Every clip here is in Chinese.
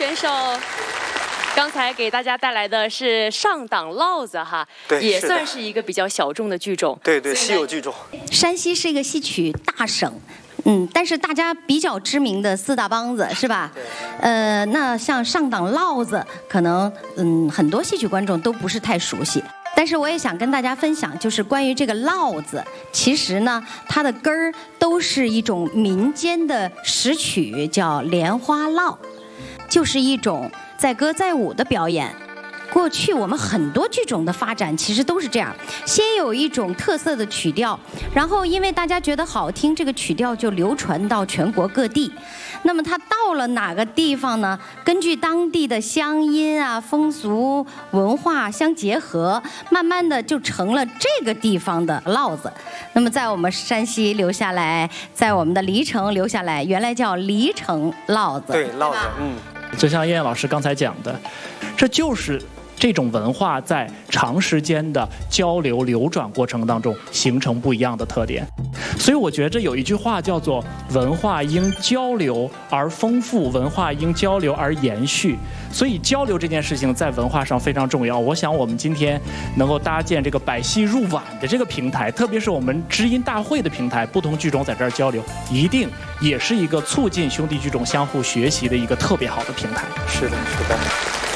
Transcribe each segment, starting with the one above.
选手刚才给大家带来的是上党烙子哈， 对， 也算是一个比较小众的剧种。 对对，稀有剧种。 山西是一个戏曲大省。但是大家比较知名的四大梆子是吧？那像上党烙子，可能很多戏曲观众都不是太熟悉。但是我也想跟大家分享，就是关于这个烙子，其实呢，它的根儿都是一种民间的时曲，叫莲花烙，就是一种载歌载舞的表演。过去我们很多剧种的发展其实都是这样，先有一种特色的曲调，然后因为大家觉得好听，这个曲调就流传到全国各地。那么它到了哪个地方呢？根据当地的乡音啊、风俗文化相结合，慢慢的就成了这个地方的烙子。那么在我们山西留下来，在我们的黎城留下来，原来叫黎城烙子。 对，烙子， 就像燕燕老师刚才讲的，这就是这种文化在长时间的交流流转过程当中形成不一样的特点。所以我觉着有一句话叫做文化因交流而丰富，文化因交流而延续。所以交流这件事情在文化上非常重要。我想我们今天能够搭建这个百戏入碗的这个平台，特别是我们知音大会的平台，不同剧种在这儿交流，一定也是一个促进兄弟剧种相互学习的一个特别好的平台。 是的，是的。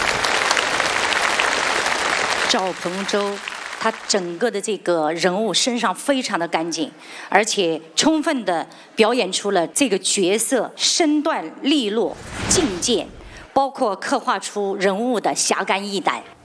赵鹏洲，他整个的这个人物身上非常的干净，而且充分的表演出了这个角色身段利落、劲健，包括刻画出人物的侠肝义胆。